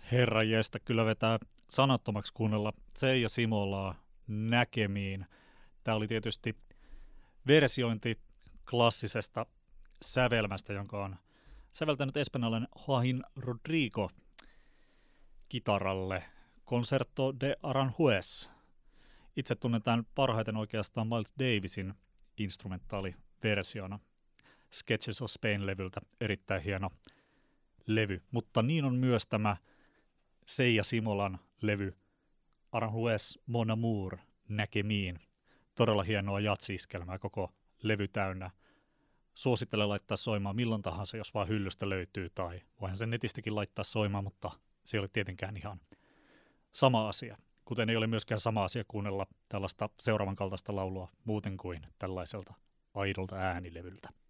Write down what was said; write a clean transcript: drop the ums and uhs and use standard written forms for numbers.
Herra jestä, kyllä vetää sanattomaksi kuunnella Seija Simolaa näkemiin. Tämä oli tietysti versiointi klassisesta sävelmästä, jonka on säveltänyt espanjalainen Joaquin Rodrigo kitaralle. Concerto de Aranjuez. Itse tunnetaan parhaiten oikeastaan Miles Davisin instrumentaaliversiona Sketches of Spain-levyltä. Erittäin hieno levy, mutta niin on myös tämä Seija Simolan levy Aranjuez Mon Amour näkemiin. Todella hienoa jatsi-iskelmää, koko levy täynnä. Suosittelen laittaa soimaan milloin tahansa, jos vaan hyllystä löytyy, tai voihan sen netistäkin laittaa soimaan, mutta se ei ole tietenkään ihan sama asia. Kuten ei ole myöskään sama asia kuunnella tällaista seuraavan kaltaista laulua muuten kuin tällaiselta aidolta äänilevyltä.